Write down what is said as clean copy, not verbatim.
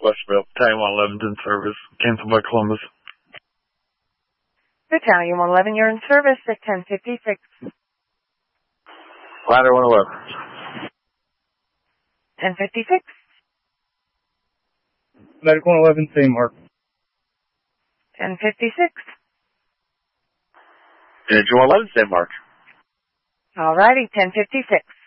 Westville, Battalion 111 in service, canceled by Columbus. Battalion 111, you're in service at 1056. Ladder 111. 1056. Medic 111, same mark. 1056. Engine 111, same mark. Alrighty, 1056.